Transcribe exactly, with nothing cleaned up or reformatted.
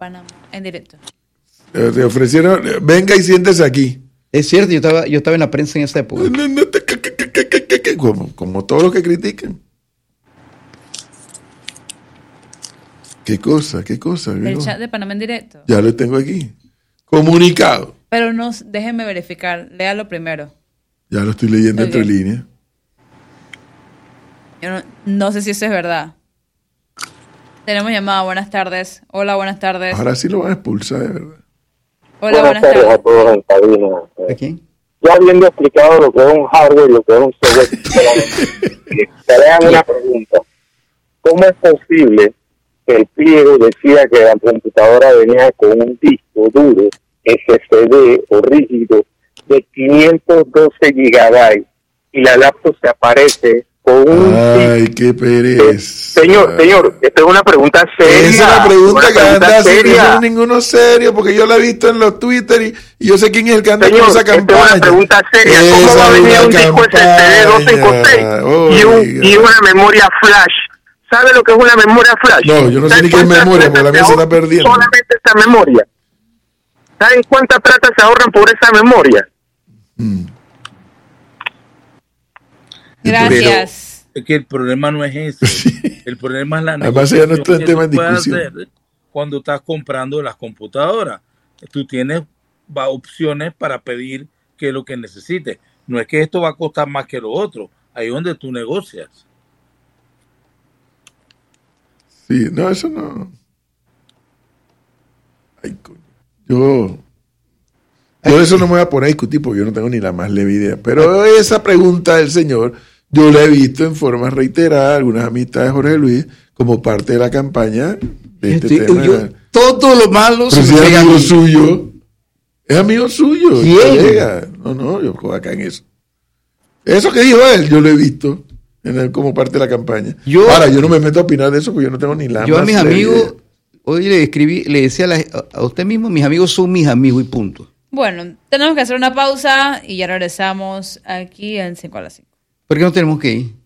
Panamá en directo. Eh, te ofrecieron, venga y siéntese aquí. Es cierto, yo estaba, yo estaba en la prensa en esa época. No, no, te- que- que- que- que- que- que- Como, como todos los que critican. ¿Qué cosa? ¿Qué cosa? El Digo, chat de Panamá en directo. ya lo tengo aquí. Comunicado. Pero no, déjenme verificar. Léalo primero. Ya lo estoy leyendo Ok. entre líneas. Yo no, no sé si eso es verdad. Tenemos llamada. Buenas tardes. Hola, buenas tardes. Ahora sí lo van a expulsar, de verdad. Hola, buenas tardes. a todos en cabina. ¿A quién? Ya habiendo explicado lo que es un hardware y lo que es un software, te hagan una pregunta. ¿Cómo es posible que el pliego decía que la computadora venía con un disco duro S S D o rígido de quinientos doce gigabytes y la laptop se aparece con un Ay, disco? qué pereza. Señor, señor, esta es una pregunta seria. Esa es una pregunta una que pregunta anda sin seria. ninguno serio, porque yo la he visto en los Twitter y, y yo sé quién es el que anda Señor, con esa esta es campaña. una pregunta seria. ¿Cómo Esa va a es venir una un disco S S D doscientos cincuenta y seis campaña, y, un, oiga. y una memoria flash? ¿Sabe lo que es una memoria flash? No, yo no sé ¿Saben ni qué es cuántas memoria, plata porque la mía se está ahorran perdiendo. Solamente esa memoria. ¿Saben cuánta plata se ahorran por esa memoria? Mm. Gracias. Es que el problema no es ese. El problema es la Además, ya no está en negociación que tema de tú puedes discusión. hacer cuando estás comprando las computadoras. Tú tienes va, opciones para pedir qué es lo que necesites. No es que esto va a costar más que lo otro. Ahí es donde tú negocias. Sí, no, eso no. Ay, coño. Yo. Yo de eso no me voy a poner a discutir porque yo no tengo ni la más leve idea. Pero esa pregunta del señor, yo la he visto en forma reiterada, algunas amistades de Jorge Luis, como parte de la campaña de este Sí, tema. yo- todo lo malo Pero se si me es pega a amigo mí. suyo. Es amigo suyo. ¿Quién? colega. No, no, yo juego acá en eso. Eso que dijo él, yo lo he visto en el- como parte de la campaña. Yo- Ahora, yo no me meto a opinar de eso porque yo no tengo ni la Yo a más mis leve amigos, idea. hoy le escribí, le decía a, la- a usted mismo, mis amigos son mis amigos y punto. Bueno, tenemos que hacer una pausa y ya regresamos aquí en cinco a las cinco. ¿Por qué no tenemos que ir?